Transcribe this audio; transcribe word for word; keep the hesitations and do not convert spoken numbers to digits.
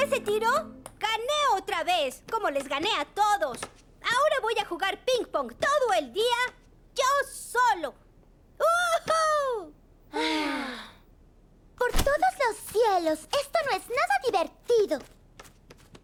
ese tiro? ¡Gané otra vez! Como les gané a todos. Ahora voy a jugar ping pong todo el día, yo solo. ¡Uhú! Por todos los cielos, esto no es nada divertido.